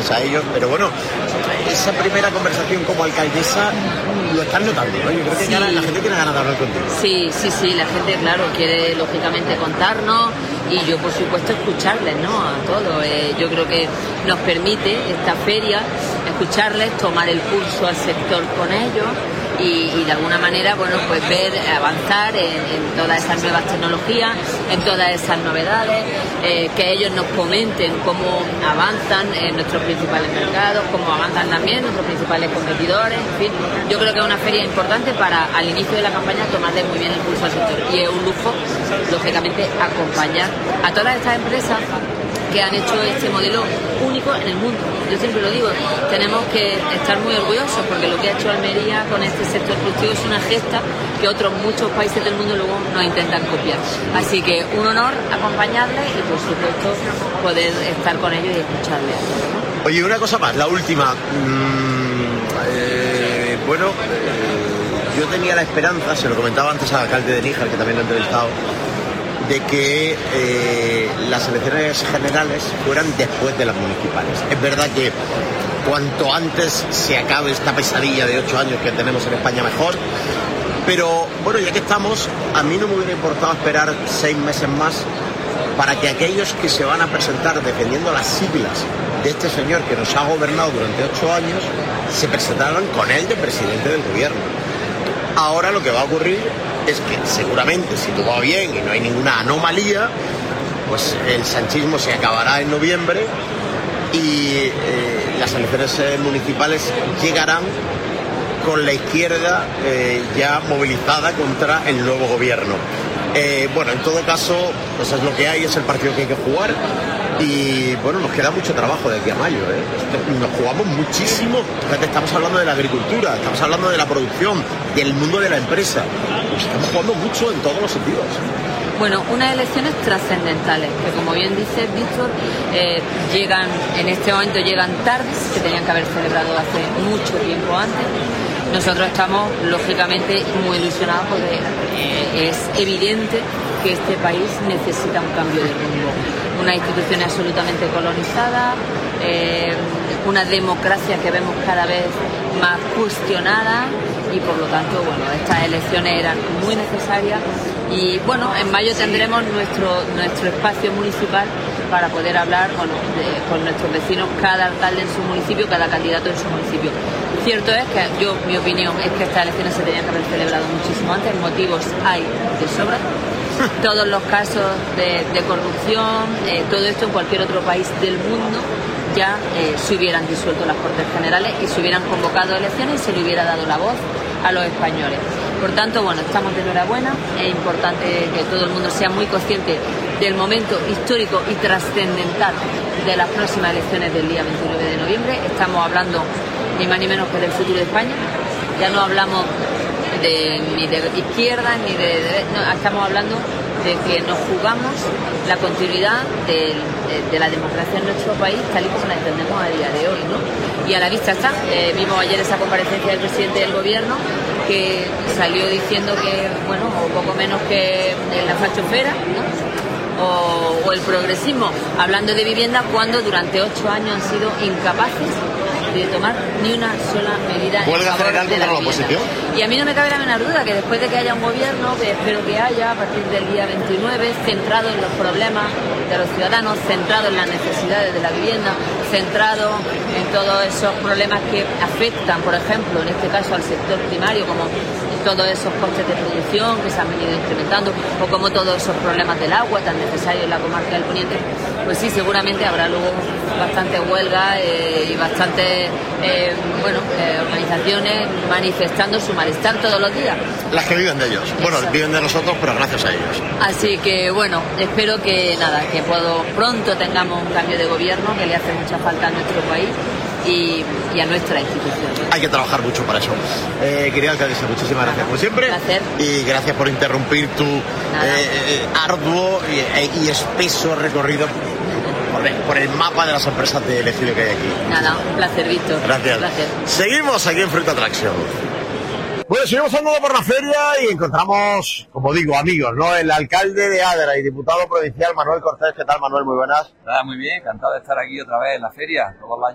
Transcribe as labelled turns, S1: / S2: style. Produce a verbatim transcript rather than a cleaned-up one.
S1: gracias a ellos, pero bueno, esa primera conversación como alcaldesa lo están notando, ¿no? Yo creo que sí. la gente tiene ganas de hablar contigo.
S2: Sí, sí, sí, la gente, claro, quiere lógicamente contarnos y yo, por supuesto, escucharles, ¿no? A todos. Eh, yo creo que nos permite esta feria escucharles, tomar el pulso al sector con ellos. Y, y de alguna manera, bueno, pues ver avanzar en, en todas esas nuevas tecnologías, en todas esas novedades, eh, que ellos nos comenten cómo avanzan en nuestros principales mercados, cómo avanzan también nuestros principales competidores, en fin. Yo creo que es una feria importante para, al inicio de la campaña, tomarle muy bien el pulso al sector. Y es un lujo, lógicamente, acompañar a todas estas empresas que han hecho este modelo único en el mundo. Yo siempre lo digo, tenemos que estar muy orgullosos porque lo que ha hecho Almería con este sector productivo es una gesta que otros muchos países del mundo luego nos intentan copiar. Así que un honor acompañarles y por supuesto poder estar con ellos y escucharles.
S1: Oye, una cosa más, la última. Mm, eh, bueno, eh, yo tenía la esperanza, se lo comentaba antes al alcalde de Níjar, que también lo he entrevistado, de que eh, las elecciones generales fueran después de las municipales. Es verdad que cuanto antes se acabe esta pesadilla de ocho años que tenemos en España mejor, pero bueno, ya que estamos, a mí no me hubiera importado esperar seis meses más para que aquellos que se van a presentar defendiendo las siglas de este señor que nos ha gobernado durante ocho años se presentaran con él de presidente del gobierno. Ahora lo que va a ocurrir es que seguramente, si todo va bien y no hay ninguna anomalía, pues el sanchismo se acabará en noviembre y eh, las elecciones eh, municipales llegarán con la izquierda eh, ya movilizada contra el nuevo gobierno. Eh, bueno, en todo caso, pues es lo que hay, es el partido que hay que jugar y bueno, nos queda mucho trabajo de aquí a mayo, ¿eh? Nos jugamos muchísimo. Fíjate, estamos hablando de la agricultura, estamos hablando de la producción, del mundo de la empresa. Nos estamos jugando mucho en todos los sentidos.
S2: Bueno, unas elecciones trascendentales, que como bien dice Víctor, eh, llegan, en este momento llegan tardes, que tenían que haber celebrado hace mucho tiempo antes. Nosotros estamos, lógicamente, muy ilusionados porque eh, es evidente que este país necesita un cambio de rumbo. Una institución absolutamente colonizada, eh, una democracia que vemos cada vez más cuestionada y por lo tanto, bueno, estas elecciones eran muy necesarias y bueno, en mayo tendremos nuestro, nuestro espacio municipal para poder hablar, bueno, de, con nuestros vecinos, cada alcalde en su municipio, cada candidato en su municipio. Cierto es que yo, mi opinión es que estas elecciones se tenían que haber celebrado muchísimo antes, motivos hay de sobra. Todos los casos de, de corrupción, eh, todo esto en cualquier otro país del mundo ya eh, se hubieran disuelto las Cortes Generales y se hubieran convocado elecciones y se le hubiera dado la voz a los españoles. Por tanto, bueno, estamos de enhorabuena, es importante que todo el mundo sea muy consciente del momento histórico y trascendental de las próximas elecciones del día veintinueve de noviembre. Estamos hablando ni más ni menos que del futuro de España, ya no hablamos de, ni de izquierda ni de derecha, no, estamos hablando de que nos jugamos la continuidad de, de, de la democracia en nuestro país tal y como la entendemos a día de hoy, ¿no? Y a la vista está, eh, vimos ayer esa comparecencia del presidente del gobierno que salió diciendo que, bueno, o poco menos que la fachofera, ¿no? o, o el progresismo, hablando de vivienda cuando durante ocho años han sido incapaces de tomar ni una sola medida en favor de la vivienda. Y a mí no me cabe la menor duda que después de que haya un gobierno, que espero que haya a partir del día veintinueve, centrado en los problemas de los ciudadanos, centrado en las necesidades de la vivienda, centrado en todos esos problemas que afectan, por ejemplo, en este caso al sector primario, como todos esos costes de producción que se han venido incrementando, o como todos esos problemas del agua tan necesarios en la comarca del Poniente, pues sí, seguramente habrá luego bastante huelga eh, y bastante eh, bueno, eh, organizaciones manifestando su malestar todos los días.
S1: Las que viven de ellos. Exacto. Bueno, viven de nosotros, pero gracias a ellos.
S2: Así que bueno, espero que nada, que puedo, pronto tengamos un cambio de gobierno que le hace mucha falta a nuestro país y, y a nuestra institución.
S1: Hay que trabajar mucho para eso. Eh, querida alcaldesa, muchísimas gracias como siempre.
S2: Un placer.
S1: Y gracias por interrumpir tu eh, eh, arduo y, y espeso recorrido por el, por el mapa de las empresas de elegido que hay aquí.
S2: Nada, un placer, Víctor.
S1: Gracias.
S2: Un placer.
S1: Seguimos aquí en Fruit Attraction. Bueno, seguimos andando por la feria y encontramos, como digo, amigos, ¿no? El alcalde de Adra y diputado provincial Manuel Cortés. ¿Qué tal, Manuel? Muy buenas.
S3: Nada, muy bien, encantado de estar aquí otra vez en la feria. Todos los años